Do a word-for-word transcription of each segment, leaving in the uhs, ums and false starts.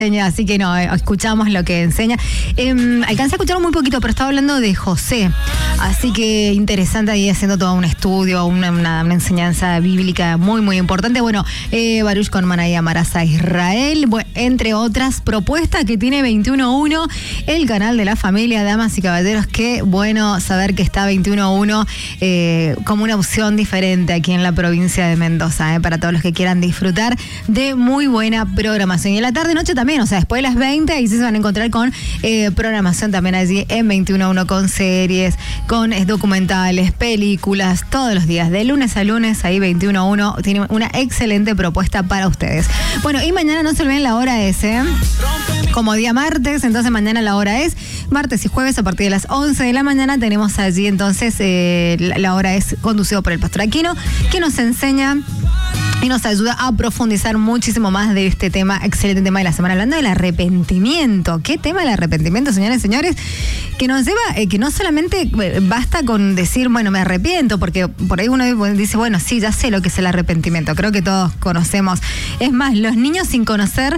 Así que no, escuchamos lo que enseña. Eh, alcancé a escuchar muy poquito, pero estaba hablando de José. Así que interesante ahí haciendo todo un estudio, una, una, una enseñanza bíblica muy, muy importante. Bueno, eh, Baruch con Manaya Marasa Israel, bueno, entre otras propuestas que tiene veintiuno uno, el canal de la familia, damas y caballeros. Qué bueno saber que está veintiuno uno eh, como una opción diferente aquí en la provincia de Mendoza, eh, para todos los que quieran disfrutar de muy buena programación. Y en la tarde-noche también, o sea, después de las veinte, ahí sí se van a encontrar con eh, programación también allí en veintiuno uno, con series, con eh, documentales, películas, todos los días, de lunes a lunes, ahí veintiuno uno tiene una excelente propuesta para ustedes. Bueno, y mañana no se olviden, la hora es, ¿eh? como día martes, entonces mañana la hora es martes y jueves a partir de las once de la mañana tenemos allí entonces eh, la, la hora es conducido por el Pastor Aquino, que nos enseña y nos ayuda a profundizar muchísimo más de este tema, excelente tema de la semana, hablando del arrepentimiento. ¿Qué tema el arrepentimiento, señores y señores? Que nos lleva, eh, que no solamente basta con decir, bueno, me arrepiento, porque por ahí uno dice, bueno, sí, ya sé lo que es el arrepentimiento, creo que todos conocemos. Es más, los niños sin conocer,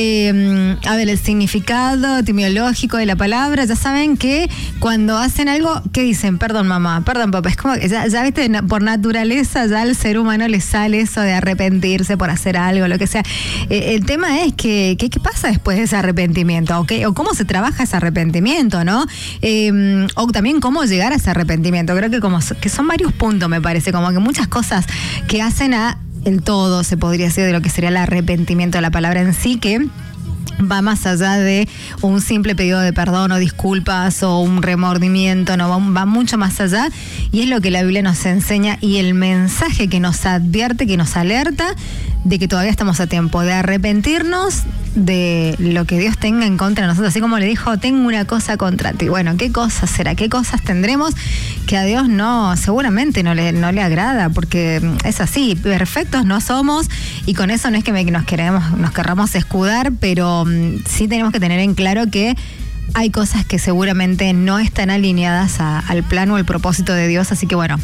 eh, a ver, el significado etimológico de la palabra, ya saben que cuando hacen algo, ¿qué dicen? Perdón, mamá, perdón, papá. Es como que ya, ya viste, por naturaleza, ya al ser humano le sale eso de arrepentirse. arrepentirse por hacer algo, lo que sea. Eh, el tema es que, que, ¿qué pasa después de ese arrepentimiento? ¿O, qué, o cómo se trabaja ese arrepentimiento, ¿no? Eh, o también cómo llegar a ese arrepentimiento. Creo que, como, que son varios puntos, me parece, como que muchas cosas que hacen a el todo, se podría decir, de lo que sería el arrepentimiento, la palabra en sí, que va más allá de un simple pedido de perdón o disculpas o un remordimiento, no, va, va mucho más allá, y es lo que la Biblia nos enseña y el mensaje que nos advierte, que nos alerta de que todavía estamos a tiempo de arrepentirnos de lo que Dios tenga en contra de nosotros. Así como le dijo, tengo una cosa contra ti. Bueno, ¿qué cosas será? ¿Qué cosas tendremos que a Dios no, seguramente no le, no le agrada? Porque es así, perfectos no somos, y con eso no es que nos queremos, nos querramos escudar, pero um, sí tenemos que tener en claro que hay cosas que seguramente no están alineadas a, al plan o al propósito de Dios, así que bueno,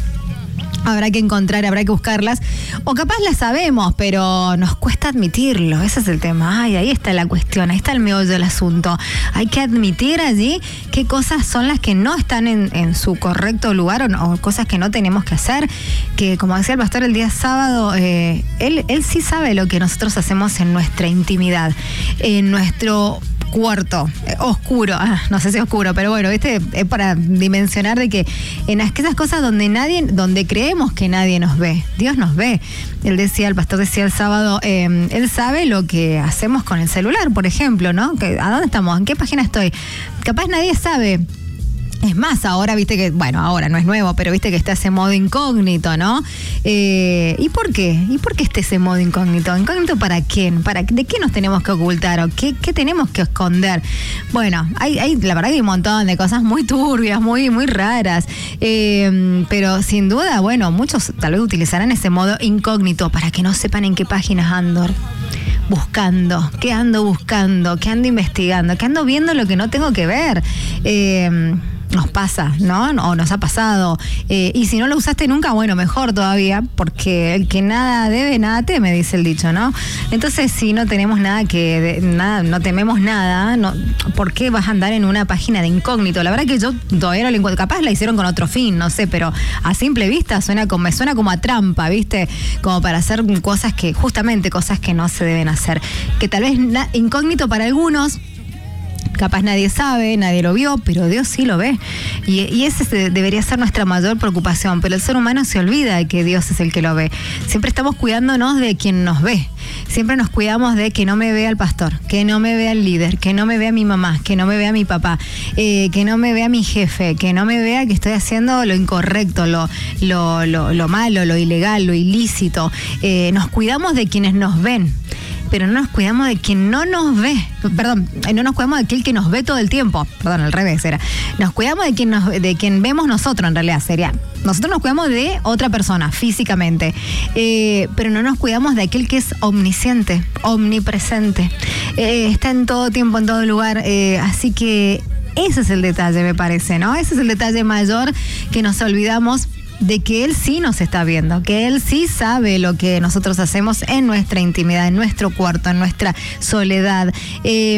habrá que encontrar, habrá que buscarlas, o capaz las sabemos, pero nos cuesta admitirlo. Ese es el tema. Ay, ahí está la cuestión, ahí está el meollo del asunto. Hay que admitir allí qué cosas son las que no están en, en su correcto lugar, o, no, o cosas que no tenemos que hacer, que como decía el pastor el día sábado, eh, él, él sí sabe lo que nosotros hacemos en nuestra intimidad, en nuestro cuarto, eh, oscuro, ah, no sé si oscuro, pero bueno, este es para dimensionar de que en aquellas cosas donde nadie, donde creemos que nadie nos ve, Dios nos ve. Él decía, el pastor decía el sábado, eh, él sabe lo que hacemos con el celular, por ejemplo, ¿no? Que, ¿a dónde estamos? ¿En qué página estoy? Capaz nadie sabe. Es más, ahora viste que, bueno, ahora no es nuevo, pero viste que está ese modo incógnito, ¿no? Eh, ¿Y por qué? ¿Y por qué está ese modo incógnito? ¿Incógnito para quién? ¿Para, ¿De qué nos tenemos que ocultar? ¿O qué, qué tenemos que esconder? Bueno, hay, hay, la verdad que hay un montón de cosas muy turbias, muy, muy raras. Eh, pero sin duda, bueno, muchos tal vez utilizarán ese modo incógnito para que no sepan en qué páginas ando buscando, qué ando buscando, qué ando investigando, qué ando viendo lo que no tengo que ver. Eh, Nos pasa, ¿no? O nos ha pasado. Eh, y si no lo usaste nunca, bueno, mejor todavía, porque el que nada debe, nada teme, dice el dicho, ¿no? Entonces, si no tenemos nada que, de, nada, no tememos nada, no, ¿por qué vas a andar en una página de incógnito? La verdad que yo todavía no lo encuentro. Capaz la hicieron con otro fin, no sé, pero a simple vista suena como, me suena como a trampa, ¿viste? Como para hacer cosas que, justamente cosas que no se deben hacer. Que tal vez na, incógnito para algunos, capaz nadie sabe, nadie lo vio, pero Dios sí lo ve. Y, y ese debería ser nuestra mayor preocupación. Pero el ser humano se olvida de que Dios es el que lo ve. Siempre estamos cuidándonos de quien nos ve. Siempre nos cuidamos de que no me vea el pastor, que no me vea el líder, que no me vea mi mamá, que no me vea mi papá, eh, que no me vea mi jefe, que no me vea que estoy haciendo lo incorrecto, lo, lo, lo, lo malo, lo ilegal, lo ilícito. Eh, nos cuidamos de quienes nos ven, pero no nos cuidamos de quien no nos ve. Perdón, no nos cuidamos de aquel que nos ve todo el tiempo. Perdón, al revés era. Nos cuidamos de quien, nos, de quien vemos nosotros, en realidad, sería. Nosotros nos cuidamos de otra persona, físicamente. Eh, pero no nos cuidamos de aquel que es omnisciente, omnipresente. Eh, está en todo tiempo, en todo lugar. Eh, así que ese es el detalle, me parece, ¿no? Ese es el detalle mayor que nos olvidamos de que Él sí nos está viendo, que Él sí sabe lo que nosotros hacemos en nuestra intimidad, en nuestro cuarto, en nuestra soledad. Eh,